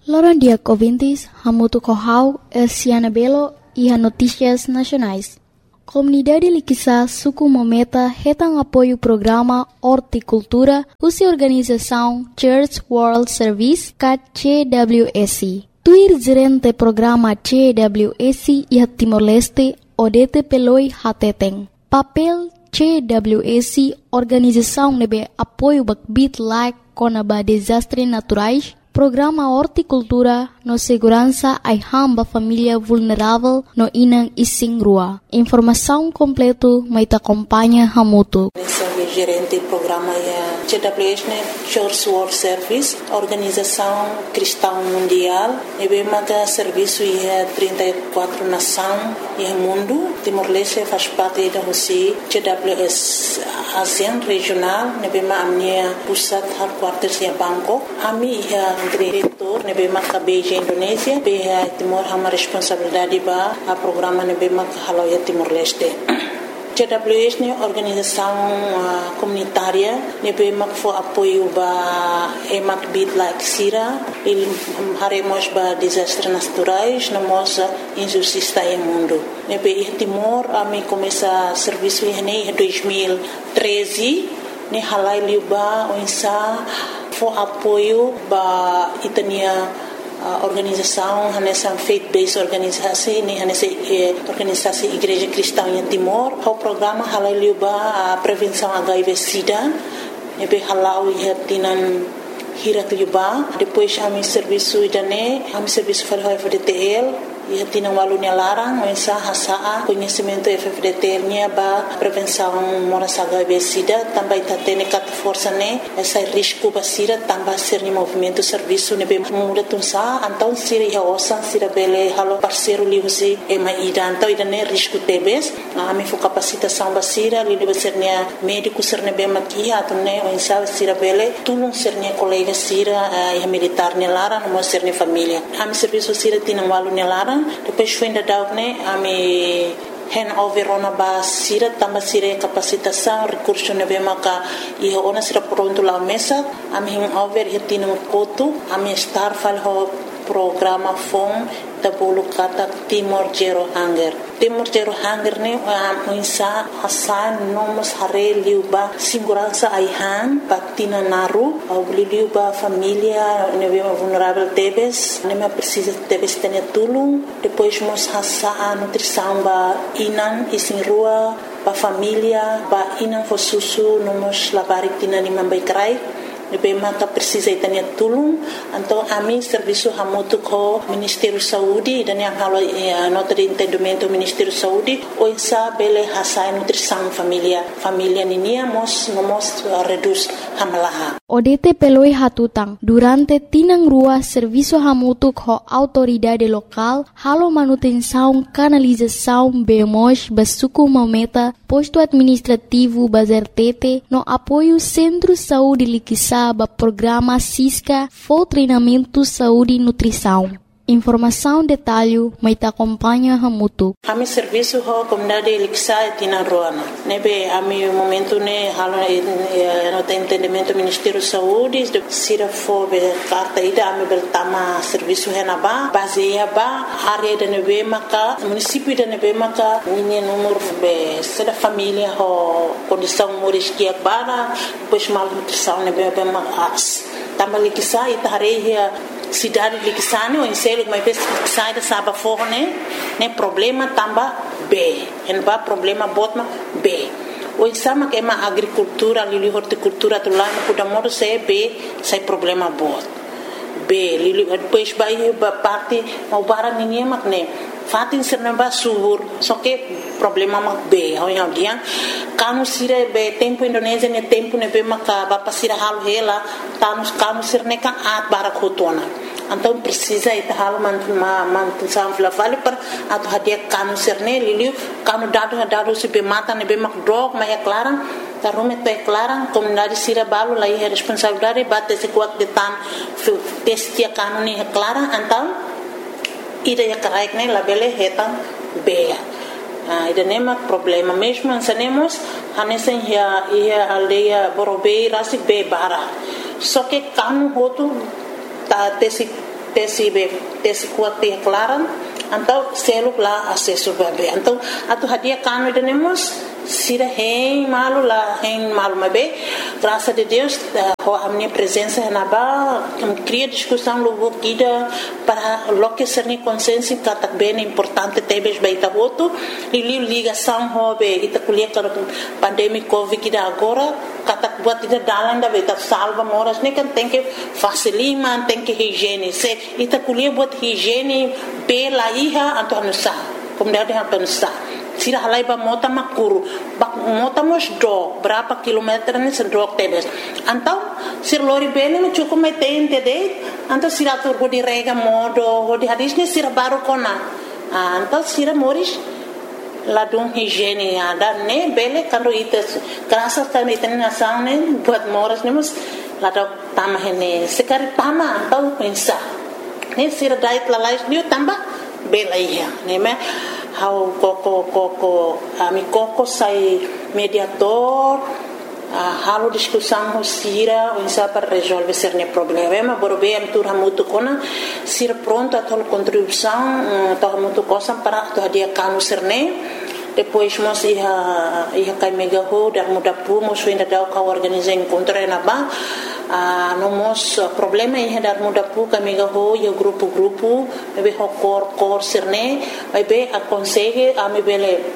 Loran dia ouvintes, hamutu kohau, Siana Belo e a Notícias Nacionais. Comunidade Liquiçá, Suku Mometa, retam apoio programa Horticultura, usa organização Church World Service, CWS. Tuir gerente programa CWS e a Timor-Leste, Odete Peloi Hateteng. Papel CWS, organização nebe apoio bakbit like konaba desastres naturais, programa Horticultura no segurança ai hamba família vulnerável no inang ising rua. Informação completo mai ta acompanha hamutu. Gerente do programa CWS, Church World Service, Organização Cristã Mundial, e bem que serviço é 34 nações e mundo. Timor-Leste faz parte da Rússia, CWS ASEAN regional, e bem a minha pusat headquarters em Bangkok. A minha diretor, e bem que Beijing Indonésia, bem Timor uma responsabilidade para o programa e bem que halau Timor-Leste. CWS é uma organização comunitária que for apoio para emak bit like sira, ele haremos para desastres naturais, na nossa injustiça no mundo. Nebe Timor a mim começa serviço em 2013, ne halai liba onsa for apoio para itania organização, nessa faith-based organização, nessa organização Igreja Cristã em Timor, o programa halau a prevenção HIV/SIDA, nebe halau ia tinan hirak liba, depois a mi serviço idane, a mi serviço para o FDTL, ia tinan walunya larang, mensa hasaa conhecimento FDTL nya ba prevenção moras HIV/SIDA, também tatene kat força ne, essa risco basira também ser ni movimento serviço nebe muda tunsa, então sira ia osan sira bele halo parceiro liusi ema ida, então idane risco tebes, a mi fo capacitação basira, li debe ser nia médico ser nebe makia, atune mensa sira bele tulung ser nia colega sira ia militar ne larang, mo ser ni família. A mi serviço sira tinan walunya larang, depois foi ainda dar a me handover ona ba sira tambah sira capacitação recurso nebe maka e ona sira pronto lá mesa a me handover e tinha kotu a me estar fal programa FOM da bolo kata Timor Zero Hunger. Timor Zero Hunger ne muinsa hasan nomos hare liuba segurança aihan patina naru au liuba família nebe vulnerável tebes nema precisa tebes tenia tulung depois mos hasa nutrição ba inan isin rua ba família ba inan fo susu nomos labarik tina ni mambai krai nebe maka precisa itania tulung então a mim serviço hamutu ko Ministério Saúde dan yang halo nota de entendimento Ministério Saúde o insa bele hasai nutrição família ninia mos reduz hamalaha Odete peloi hatutang durante tinang rua serviço hamutu ko autoridade local halo manutenção canalização bemos basuku mometa posto administrativo bazertete no apoio Centro Saúde Liquiçá ba programa SISCA for treinamento saúde e nutrição. Informação detalhe mai ta acompanha hamutu. Ami serviço ho comunidade Liquiçá tina roana. Nebe ami momento ne halo no entendimento Ministério Saúde de sira fo be carta ida ami bertama serviço henaba baseia ba área de nebe maka município de nebe maka ninha número be seda família ho condição moriskia bara pois mal nutrição nebe be mas tama Liquiçá itareia cidade de Liquiçá o enselo mas sai da saba forne ne problema tamba B en ba problema botma B o insama que ma agricultura lili horticultura tu lá no kuda modo se B sai problema bot B lili depois vai ba parte o bara ninguém mak ne fatin serna ba subur só que problema mak B o yang dia kanu sire be tempo Indonésia ne tempo ne be maka ba pasira halu hela kanu sirne kan at bara khotona então precisa ita hal mantusan flavali per atau hadia kanu serne liliu kanu dado se be mata ne be mak drog ma clarang tarume te clarang comunidade sira balu lai responsabilidade bate se kuat de tan testia kanu ni clarang então ida ya karaik ne labele hetan bea ida nema problema mesmo ansanemos hanesen ia aldeia borobei rasi be bara só que kanu hotu ta tesi tesi kuat te klaran então selo lá acesso bebê então atu hadia kanu denemos sira hein malu mabe graças a Deus a minha presença na ba cria discussão logo kida para loque ser ni consciência que bem importante tebes baita voto e ligação hobe ita kulia para pandemia covid kida agora katak buat ida dalan da beta salva moras ne kan tem que facilima tem que higiene se ita kulia buat higiene pela iha antonu sa comunidade antonu sa sira halai ba mota makuru bak mota mos do berapa kilometer ni sendok tebes antau sir lori bene me cukup metente de antau sira tur go di rega modo go di hadis ni sira baru kona antau sira moris ladung higiene ada ne bele kando ites kerasa kan iten nasang ne buat moras ne mus ladok tamah ne sekali tama antau pensa ne sira dait lalais ni tambah bela iya ne me how koko ami koko sai mediator halo discussão sira o insa para resolver cerne problema borobe am tur hamutu kona sira pronto a tol contribuição to hamutu cosa para to dia kanu cerne depois mos ia kai mega ho dar muda pu mos ainda dau ka organizar encontro na ba no mos problema ia dar muda pu ka mega ho ia grupo bebe ho cor cerne bebe a consegue a me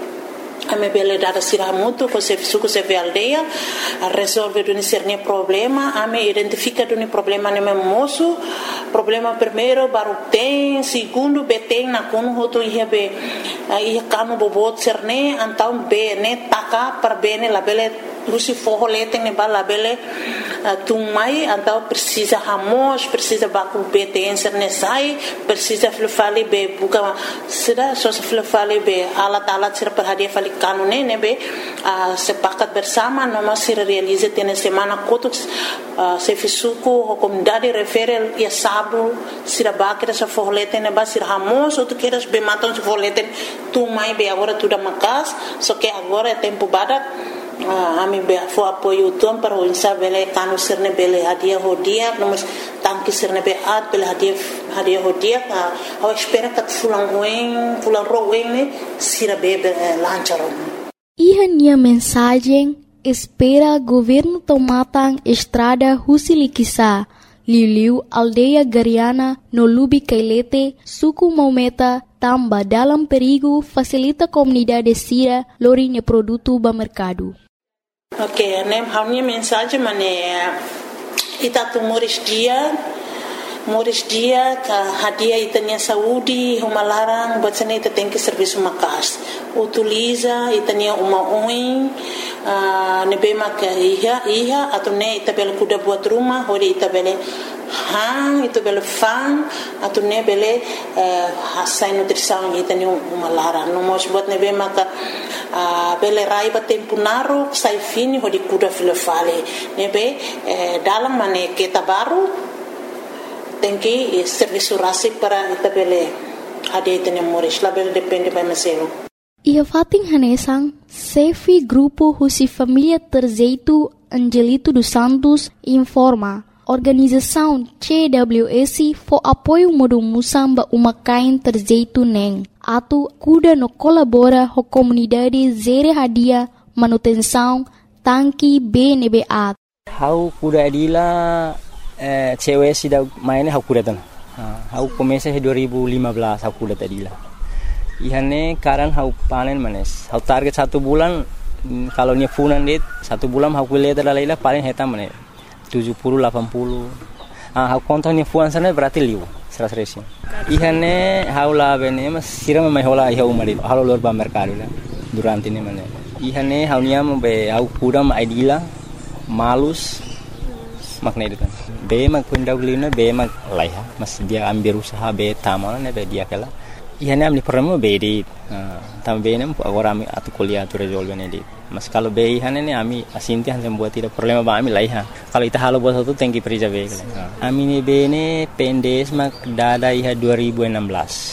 bele dada sira mutu ko se suku se ve aldeia a resolve do cerne problema a me identifica do problema ne moço problema primeiro baru tem segundo beteng na kono hoto ia be ia kanu bobot cerne antau be ne taka per bene la bele lusi forro leteng ne bala bele tumai antau precisa hamos precisa baku beteng cerne sai precisa flufali be buka sida so flufali be alat sira per hadia fali kanune ne be sepakat bersama no masih realize tene semana kotus se fisuku comunidade referel ia sabu sira bakira sa forlete ne ba sira hamos ou tu queres be matam se forlete tu mai be agora tu da makas só que agora é tempo badak ami be fo apoio tom para o insa bele kanu sirne bele hadia hodia nomos tanki sirne be at bele hadia hodia ao espera que fulan roen ne sira be lancharon. Iha nia mensagem espera governo tomatan estrada Husilikisa Liu aldeia Gariana no Lubi Kailete suku Maumeta tamba dalam perigo facilita comunidade sira lorinha produto ba mercado. Ok, nem a minha mensagem itatu moris dia ka hadia itania saúde uma larang buat sana ita tem que serviço makas utiliza itania uma oin nebe maka iha atau ne ita bela kuda buat rumah hori ita bela ita bela fan atau ne bela hasai nutrição itania uma larang no mos buat nebe maka bela raiba tempo naru sai fini hori kuda filofale nebe dalam mane kita baru tem que serviço rasi para itabele hadia itene moris label depende by mesero. Ia fating hanesang Sefi Grupo Husi Família Terzeito Angelito dos Santos informa organização CWS for apoio modo musamba umakain Terzeito neng atu kuda no colabora ho comunidade zere hadia manutenção tanki BNBA. How kuda adila cewek sudah mainnya aku datang. Aku komesa 2015 aku datang tadi lah. Ihane karan aku panen manes. Aku target 1 bulan kalau nya funan dit 1 bulan aku lihat adalah paling hetam manes 70 80. Aku kontaknya funan sana berarti liu 100. Ihane aku lah bene mas siram mai hola iha umari. Halo luar ba mercado lah durante ini manes. Ihane aku nya be aku kudam idila malus makna itu kan. Be mag pundaw lina be mag laiha mas dia ambil usaha be tamal ne be dia kala ihane amli problema be dit tambe ne agora ami atu kuliah tu resolve ne dit mas kalau be ihane ne ami asinti han buat tidak problema ba ami laiha kalau ita halo buat satu tengki perija be kala ami ne be ne pendes mag dada iha 2016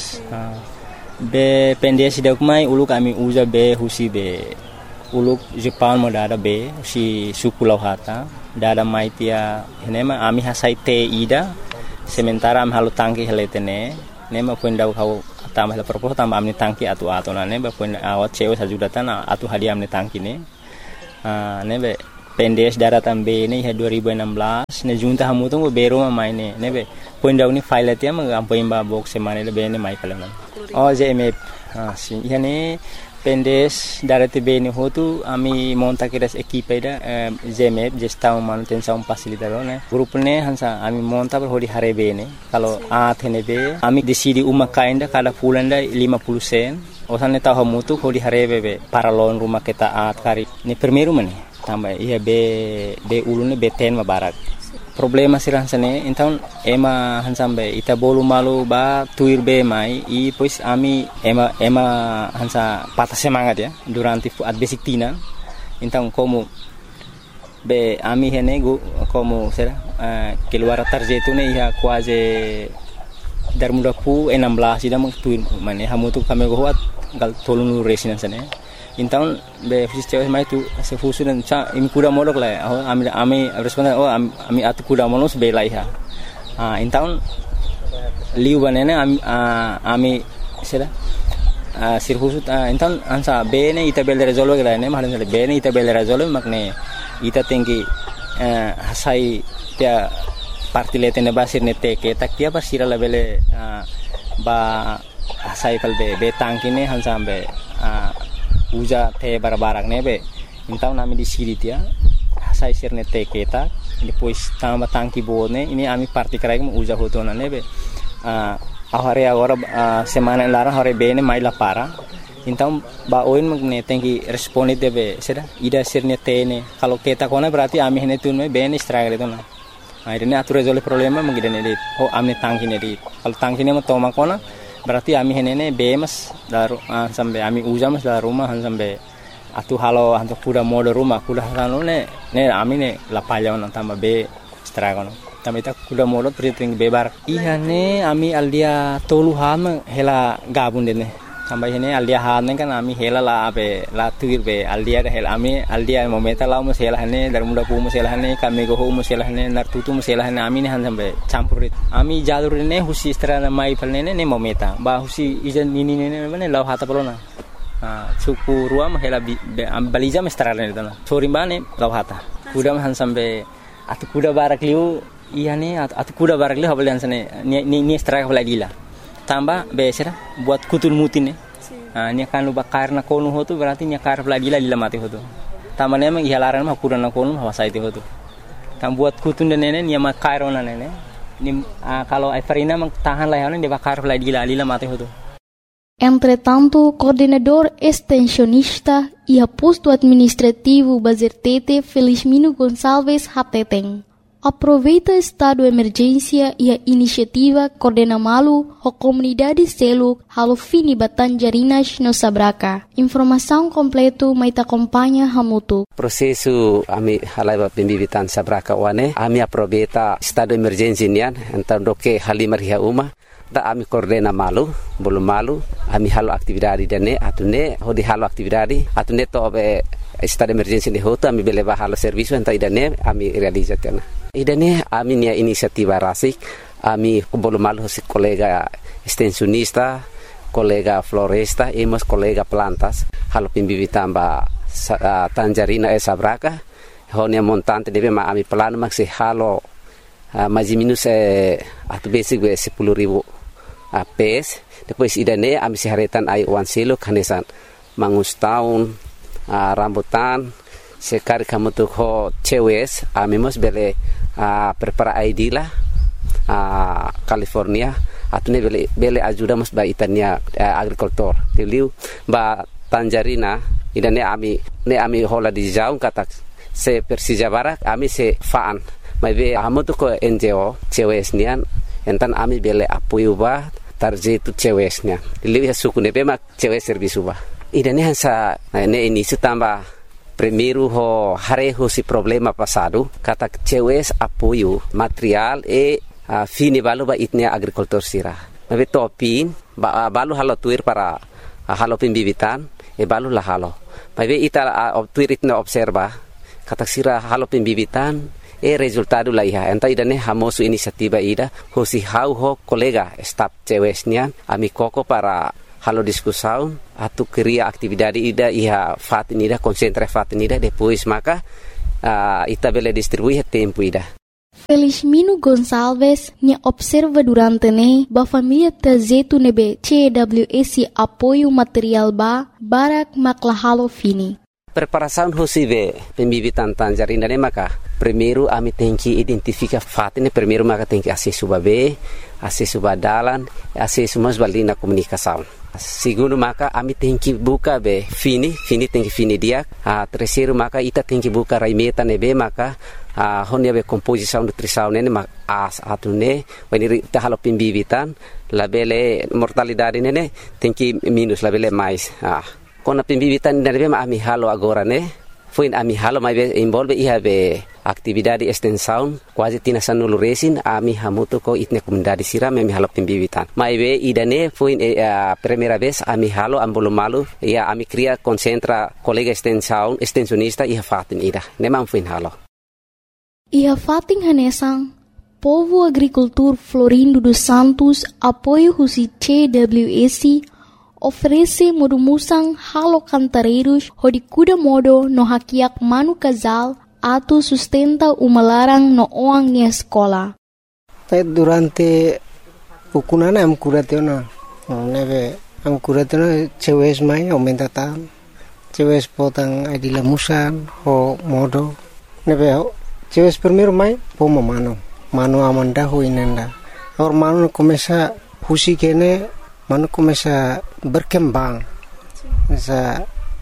be pendes dak mai uluk ami uza be husi be uluk Jepang mo dada be si suku lauhata dada maitia henema ami hasai te ida sementara am halu tangki heletene ne ma puenda kau tambah la propos tambah amni tangki atu na ne ba puenda awat cewe sajudatan atu hadiah amni tangki ne ne be pendes daratan be ne 2016 ne junta hamu tu bero ma mai ne be puenda uni file tia ma am poimba box semane le be ne mai kala JMF si yani pendes darate be ne hotu ami monta kiras equipe da JMF gestão manutenção facilitador ne grupo ne hansa ami monta per hodi hare be ne kalau athene be ami decidi uma kainda kada pulanda 50 sen osan ta hamu tu hodi hare be paralon rumah kita kari ni primeiro mane tambah iya be ulune be ten ma barak problema sirah sane então ema hansambe ita bolu malu ba tuir be mai e pois ami ema hansa patah semangat ya durante at basic tina então como be ami hene como será keluar tarjetu ne ia quase dar muda pu 16 ida mang tuir mane hamu tu kami goat gal tolunu resina sane então be sistema mai tu se fusu dan cha imi kuda modok la ami responden ami atu kuda monos be lai ha então liu banene ami sera sirfusu então ansa be ne ita bel resolve la ne mahan be ne ita bel resolve makne ita tinggi hasai dia partile tene basir ne teke tak dia basira la bele ba hasai kal be tangkine hansa be uja te barbarak nebe então nami di siri dia sai sirne te keta depois tamba tangki bone ini ami parti krai uja hotona nebe ahare agora semana lara hare bene mai la para então ba oin magne tengi responde debe seda ida sirne tene kalau keta kona berarti ami hene tunme bene struggle itu na akhirnya atu resolve problema mangidane dit amne tangki ne dit kalau tangki ne toma kona berarti ami henene bemas daru sampai ami ujamas dari rumah sampai atu halo hantu kuda mode rumah kuda halo ne ami ne lapalya on tambah be stragon tambah ita kuda mode triting bebar iya ne ami aldia tolu ham hela gabun dene tambah hene aldia han kan ami hela la abe la tuir be aldia hela ami aldia momenta la mus hela hene dar muda pu mus hela hene kami go mus hela hene nar tutu mus hela hene ami ne han sampai campurit ami jalur ne husi strana mai palne ne momenta ba husi ijan ini ne mane law hata polona suku ruam hela baliza mestrana ne tana sorimbane law hata kuda han sampai atu kuda barak liu iya ne atu kuda barak liu habalian sane ni straka balagila tambah besera buat kutul mutin ne nya kan lu bakar na konu hotu berarti nya kar lagi lila mati hotu tambah ne mang ihalaran mah kurang na konu hawasa itu hotu tam buat kutun dan nene nya makar ona nene ni kalau Everina mang tahan lah dia bakar lagi lila mati hotu. Entretanto, coordenador extensionista e aposto administrativo Bazertete Felizmino Gonçalves Hateteng aproveita estado de emergência e a iniciativa Coordena Malu a comunidade Seluk halo fini Batanjarinas no Sabraka. Informação completo mai acompanha Hamutu. Prosesu ami halai pembibitan Sabraka wane ami aproveita estado de emergência nian então doke halimar hia uma da ami Coordena Malu belum malu ami halo aktividade dene atune hodi halo aktividade atune to be estado de emergência de hoto ami beleba halo serviço então idane ami realizatena idane ami nia inisiativa rasik ami belum malu si kolega extensionista kolega floresta emos kolega plantas halo pimbibitan ba Tanjarina Sabraka honia montante debe ma ami plano maksi halo mais minus atu basic 10.000 PS depois idane ami siharetan ai wan silo kanesan mangus tahun rambutan sekar kamu tu ho cewes ami mos bele prepara ID lah California atune bele ajuda mos ba itania agricultor tiliu ba Tanjarina idane ami hola di jaung katak se Persija Barak ami se faan mai be amu tu ko NGO cewes nian entan ami bele apoio ba tarjetu cewesnya lihat suku nebe mak cewes servisu ba idane hansa ne ini tambah primeiro ho hareho si problema passado kata cewes apoio material fini balu ba itnia agricultor sira nabe topin balu halo tuir para halo pembibitan balu la halo nabe ita tuir itna observa kata sira halo pembibitan resultado la iha enta idane hamosu inisiativa ida hosi hau ho kolega staf cewesnya ami koko para halo discussão atu cria atividade ida iha fatin ida concentra fatin ida depois maka ita bele distribuir tempo ida. Felizmino Gonçalves ne observa durante ne ba família trazetu nebe CWS apoio material barak maklahalo fini. Preparação hosive pembibitan tanjarina ne maka primeiro ami tem que identificar fatin primeiro maka tem que acesso babe acesso badalan acesso mas balina comunicação. Segundo maka ami tem que buka be fini tem que fini dia. Terceiro maka ita tem que buka raimeta nebe maka honia be composição nutrição nene mak atune weniri ta halo pembibitan labele mortalidade nene tem que minus labele mais. Kona pembibitan nebe ma ami halo agora ne foi ami halo mai be envolve iha be atividade extensão quase tina sanulu resin ami hamuto ko itne comunidade siram ami halo pembibitan mai be idane foi primeira vez ami halo ambolo malu ia ami cria concentra colega extensão extensionista iha fatin ida nemam foi halo iha fatin hanesang povo agricultor Florindo dos Santos apoio husi CWS oferece modo musang halo cantareiros hodi kuda modo no hakiak manu casal atu sustenta umalarang no oang ni escola. Durante ukunana am kuratena neve am kuratena cewes mai aumentatam cewes potang adila musan ho modo neve cewes primeiro mai pomo mano amanda ho inenda or mano começa husi kene mano começa berkembang sa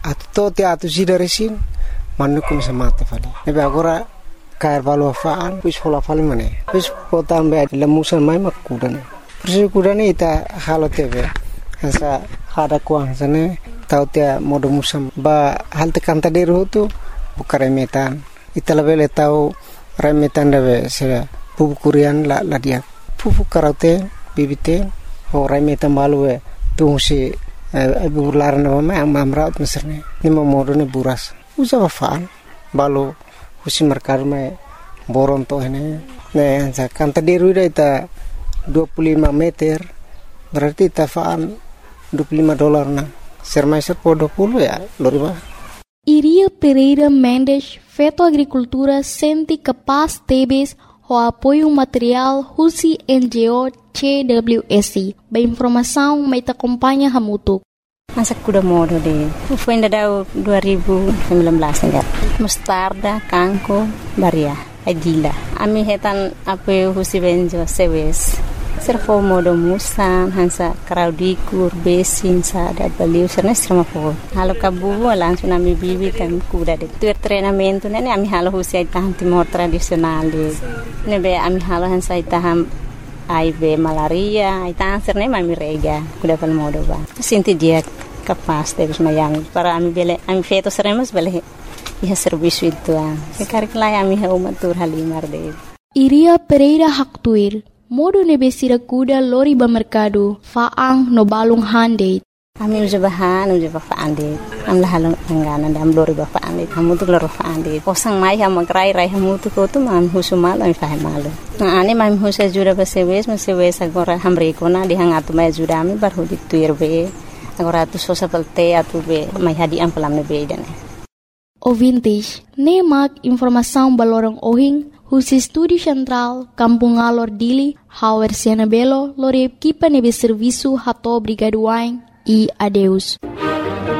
atu sida resin mano começa mate fali nebe agora cair valo faan pis hola fali mane pis potam be lemusan mai makudane persi kudane ita halo tebe sa hada kuang sane tau tia modo musam ba hal tekan taderu tu bukare metan ita lebele tau remetan debe se pupukurian la dia pupu karate bibite ho remetan balue tu si bular na mama amamraut meserne ni modo ne buras usa faan balu husi merkar me boron to hene ne sa kan taderu ita 25 meter berarti tafaan $25 na sermaiser po 20 ya loriba. Iria Pereira Mendes feto agricultura senti capaz tebes o apoio material husi NGO CWS ba informação mai ta acompanha hamutuk. Masa kuda modo de foi ainda dau 2019 enggak mustarda kangko baria adila ami hetan apoio husi benjo sewes serfo modo musan hansa kraudikur besin sa da baliu serna strama fo halo kabu langsung ami bibi kan kuda de tuer treinamento nene ami halo husi itahan timor tradisional de nebe ami halo hansa itaham aibe malaria itahan serna ami rega kuda pal modo ba sinti dia capaz de mayang para ami bele ami feto seremos bele iha serviço itu sekarang lai ami ha umatur halimar de Iria Pereira Haktuir modo nebesira kuda lori ba mercado faang no balung hande ami ujabahan faande am lahalong angana dam lori ba faande hamu tu lori faande posang mai ham krai rai hamu tu ko tu mam husumal ami fahe malu na ane mam husa jura ba sewes agora hamre ko na dihangatu mai jura ami bar hudi tuirbe agora tu sosa pelte atu be mai hadi am pelam ne be dan Ouvintes, nemak informação balorong ohing husi Estúdio Central Kampung Alor Dili Hauer Siana Belo lore equipa nebe serviço hato brigaduain e adeus.